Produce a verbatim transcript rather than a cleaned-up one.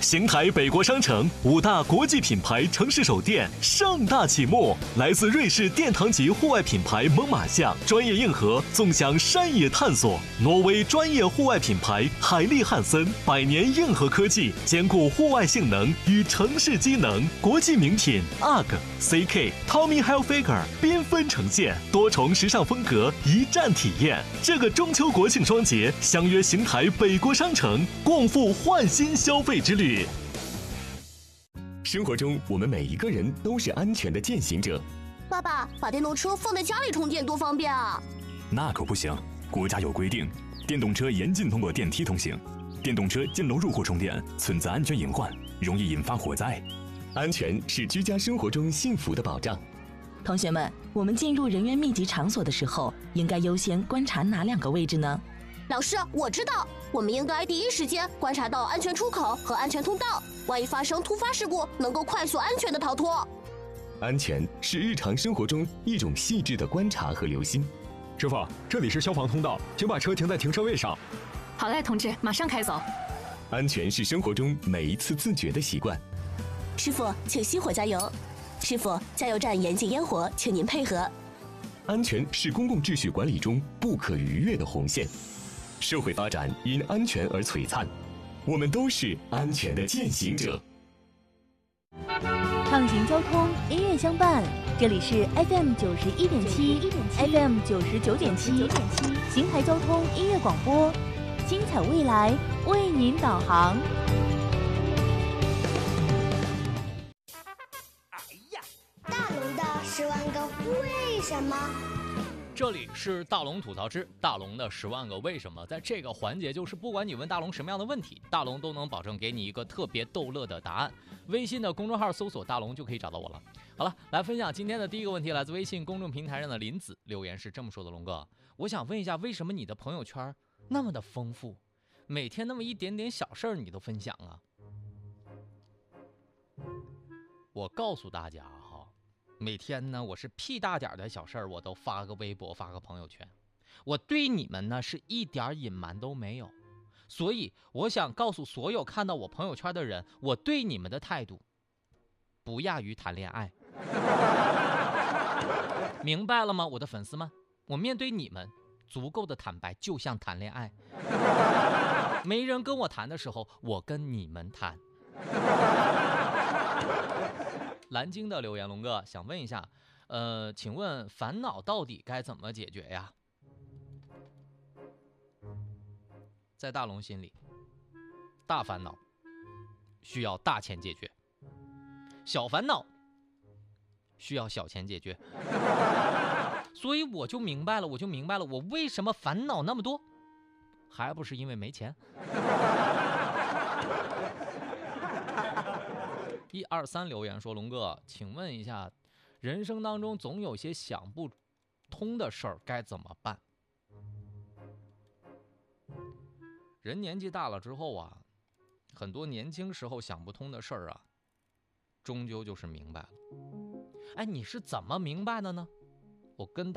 邢台北国商城五大国际品牌城市首店盛大启幕，来自瑞士殿堂级户外品牌猛犸象专业硬核纵享山野探索，挪威专业户外品牌海利汉森百年硬核科技兼顾户外性能与城市机能，国际名品 U G C K、Tommy Hilfiger 缤纷呈现，多重时尚风格一站体验。这个中秋国庆双节，相约邢台北国商城，共赴焕新消费之旅。 生活中，我们每一个人都是安全的践行者。 爸爸，把电动车放在家里充电多方便啊！ 那可不行，国家有规定，电动车严禁通过电梯通行，电动车进楼入户充电存在安全隐患，容易引发火灾。 安全是居家生活中幸福的保障。 同学们，我们进入人员密集场所的时候，应该优先观察哪两个位置呢？ 老师，我知道，我们应该第一时间观察到安全出口和安全通道，万一发生突发事故，能够快速安全的逃脱。 安全是日常生活中一种细致的观察和留心。 师傅，这里是消防通道，请把车停在停车位上。 好嘞，同志，马上开走。 安全是生活中每一次自觉的习惯。 师傅，请熄火加油。师傅，加油站严禁烟火，请您配合。 安全是公共秩序管理中不可逾越的红线。社会发展因安全而璀璨，我们都是安全的践行者。 畅行交通，音乐相伴，这里是 F M 九十一点七 ，F M 九十九点七，邢台交通音乐广播，精彩未来为您导航。 大龙的十万个为什么？ 这里是大龙吐槽之大龙的十万个为什么，在这个环节，就是不管你问大龙什么样的问题，大龙都能保证给你一个特别逗乐的答案。微信的公众号搜索大龙就可以找到我了。好了，来分享今天的第一个问题，来自微信公众平台上的林子，留言是这么说的：龙哥，我想问一下，为什么你的朋友圈那么的丰富，每天那么一点点小事儿你都分享啊？我告诉大家哈，每天呢，我是屁大点的小事儿，我都发个微博，发个朋友圈。我对你们呢是一点隐瞒都没有，所以我想告诉所有看到我朋友圈的人，我对你们的态度不亚于谈恋爱。明白了吗，我的粉丝们？我面对你们足够的坦白，就像谈恋爱。没人跟我谈的时候，我跟你们谈。蓝鲸的留言，龙哥想问一下，呃，请问烦恼到底该怎么解决呀？在大龙心里，大烦恼需要大钱解决，小烦恼需要小钱解决。所以我就明白了，我就明白了，我为什么烦恼那么多，还不是因为没钱。一二三留言说，龙哥，请问一下，人生当中总有些想不通的事儿，该怎么办？人年纪大了之后啊，很多年轻时候想不通的事儿啊，终究就是明白了。哎，你是怎么明白的呢？我跟